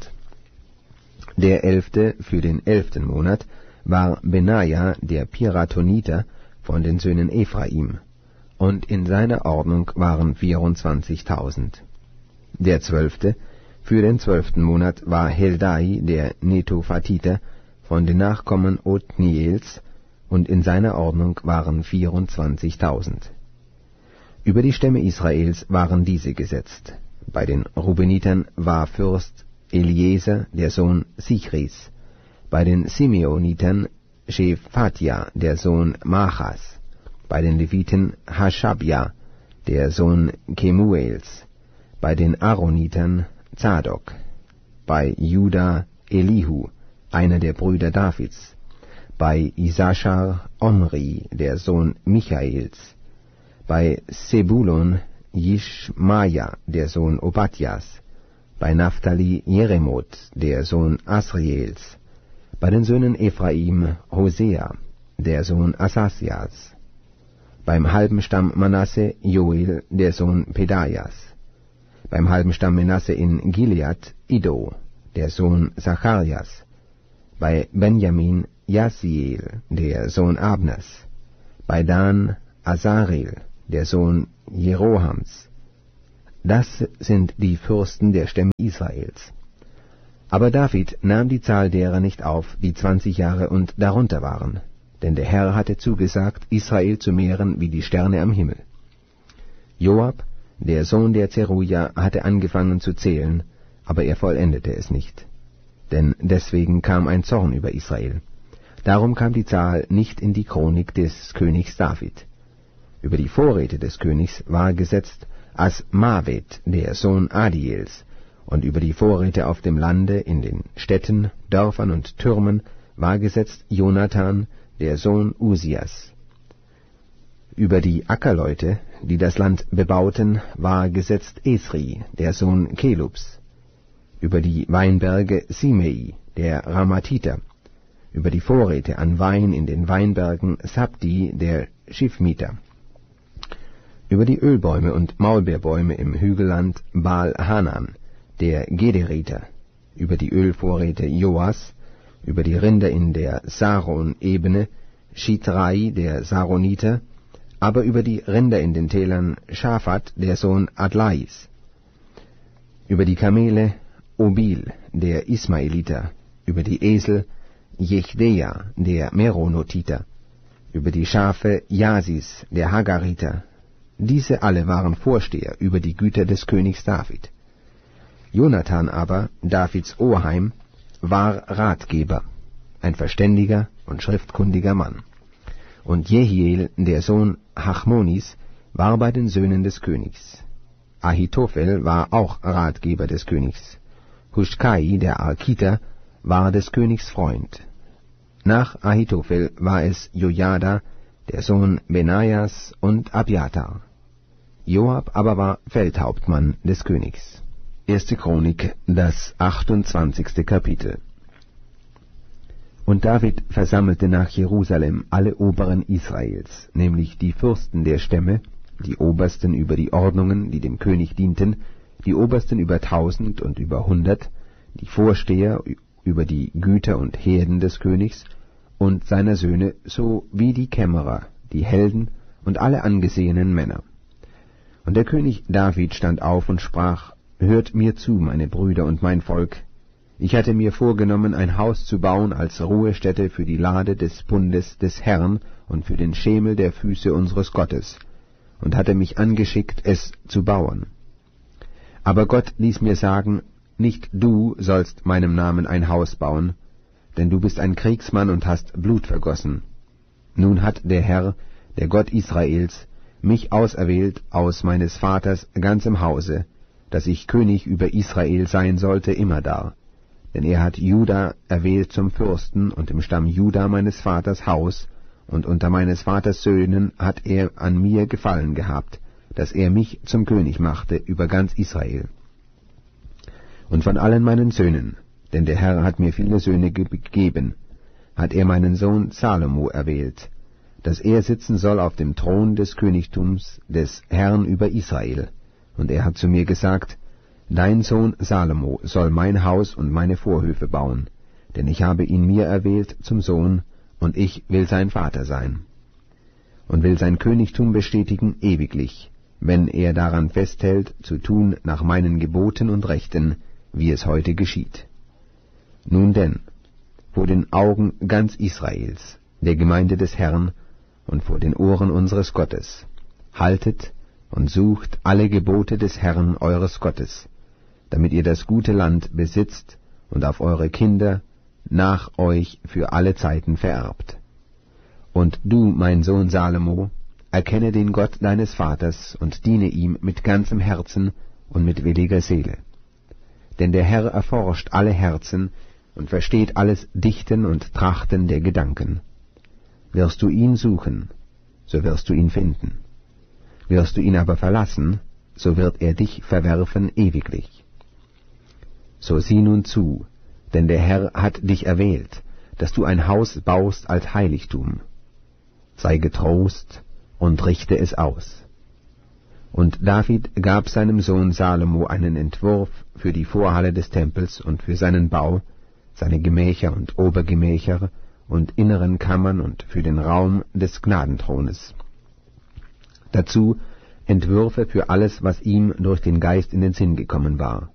Der elfte für den elften Monat war Benaja, der Piratoniter, von den Söhnen Ephraim, und in seiner Ordnung waren 24.000. Der zwölfte für den zwölften Monat war Heldai, der Netophatiter, von den Nachkommen Othniels, und in seiner Ordnung waren 24.000. Über die Stämme Israels waren diese gesetzt. Bei den Rubenitern war Fürst Eliezer, der Sohn Sichris, bei den Simeonitern Shephatja, der Sohn Machas, bei den Leviten Haschabja, der Sohn Kemuels, bei den Aaronitern Zadok, bei Juda Elihu, einer der Brüder Davids, bei Isaschar Omri, der Sohn Michaels, bei Sebulon Jischmaja, der Sohn Obadjas, bei Naphtali Jeremoth, der Sohn Asriels, bei den Söhnen Ephraim Hosea, der Sohn Asasias, beim halben Stamm Manasse Joel, der Sohn Pedajas, beim halben Stamm Menasse in Gilead Iddo, der Sohn Zacharias, bei Benjamin Jasiel, der Sohn Abnas, bei Dan Azarel, der Sohn Jerohams. Das sind die Fürsten der Stämme Israels. Aber David nahm die Zahl derer nicht auf, die 20 Jahre und darunter waren, denn der Herr hatte zugesagt, Israel zu mehren wie die Sterne am Himmel. Joab, der Sohn der Zeruja, hatte angefangen zu zählen, aber er vollendete es nicht. Denn deswegen kam ein Zorn über Israel. Darum kam die Zahl nicht in die Chronik des Königs David. Über die Vorräte des Königs war gesetzt Asmavet, der Sohn Adiels, und über die Vorräte auf dem Lande, in den Städten, Dörfern und Türmen war gesetzt Jonathan, der Sohn Usias. Über die Ackerleute, die das Land bebauten, war gesetzt Esri, der Sohn Kelubs. Über die Weinberge Simei, der Ramathiter. Über die Vorräte an Wein in den Weinbergen Sabdi, der Schifmiter. Über die Ölbäume und Maulbeerbäume im Hügelland Baal-Hanan, der Gederiter. Über die Ölvorräte Joas. Über die Rinder in der Saron-Ebene Shitrai, der Saroniter. Aber über die Rinder in den Tälern Schaphat, der Sohn Adlais. Über die Kamele Obil, der Ismaeliter. Über die Esel Jechdeja, der Meronotiter. Über die Schafe Jasis, der Hagariter. Diese alle waren Vorsteher über die Güter des Königs David. Jonathan aber, Davids Oheim, war Ratgeber, ein verständiger und schriftkundiger Mann. Und Jehiel, der Sohn Hachmonis, war bei den Söhnen des Königs. Ahitophel war auch Ratgeber des Königs. Huschkai, der Arkiter, war des Königs Freund. Nach Ahitophel war es Jojada, der Sohn Benaias, und Abiathar. Joab aber war Feldhauptmann des Königs. 1. Chronik, das 28. Kapitel. Und David versammelte nach Jerusalem alle Oberen Israels, nämlich die Fürsten der Stämme, die Obersten über die Ordnungen, die dem König dienten, die Obersten über 1000 und über 100, die Vorsteher über die Güter und Herden des Königs und seiner Söhne, sowie die Kämmerer, die Helden und alle angesehenen Männer. Und der König David stand auf und sprach: Hört mir zu, meine Brüder und mein Volk. Ich hatte mir vorgenommen, ein Haus zu bauen als Ruhestätte für die Lade des Bundes des Herrn und für den Schemel der Füße unseres Gottes, und hatte mich angeschickt, es zu bauen. Aber Gott ließ mir sagen: Nicht du sollst meinem Namen ein Haus bauen, denn du bist ein Kriegsmann und hast Blut vergossen. Nun hat der Herr, der Gott Israels, mich auserwählt aus meines Vaters ganzem Hause, dass ich König über Israel sein sollte immerdar. Denn er hat Juda erwählt zum Fürsten und im Stamm Juda meines Vaters Haus, und unter meines Vaters Söhnen hat er an mir Gefallen gehabt, dass er mich zum König machte über ganz Israel. Und von allen meinen Söhnen, denn der Herr hat mir viele Söhne gegeben, hat er meinen Sohn Salomo erwählt, dass er sitzen soll auf dem Thron des Königtums des Herrn über Israel. Und er hat zu mir gesagt: Dein Sohn Salomo soll mein Haus und meine Vorhöfe bauen, denn ich habe ihn mir erwählt zum Sohn, und ich will sein Vater sein. Und will sein Königtum bestätigen ewiglich, wenn er daran festhält, zu tun nach meinen Geboten und Rechten, wie es heute geschieht. Nun denn, vor den Augen ganz Israels, der Gemeinde des Herrn, und vor den Ohren unseres Gottes, haltet und sucht alle Gebote des Herrn eures Gottes, damit ihr das gute Land besitzt und auf eure Kinder nach euch für alle Zeiten vererbt. Und du, mein Sohn Salomo, erkenne den Gott deines Vaters und diene ihm mit ganzem Herzen und mit williger Seele. Denn der Herr erforscht alle Herzen und versteht alles Dichten und Trachten der Gedanken. Wirst du ihn suchen, so wirst du ihn finden. Wirst du ihn aber verlassen, so wird er dich verwerfen ewiglich. So sieh nun zu, denn der Herr hat dich erwählt, dass du ein Haus baust als Heiligtum. Sei getrost und richte es aus. Und David gab seinem Sohn Salomo einen Entwurf für die Vorhalle des Tempels und für seinen Bau, seine Gemächer und Obergemächer und inneren Kammern und für den Raum des Gnadenthrones. Dazu Entwürfe für alles, was ihm durch den Geist in den Sinn gekommen war.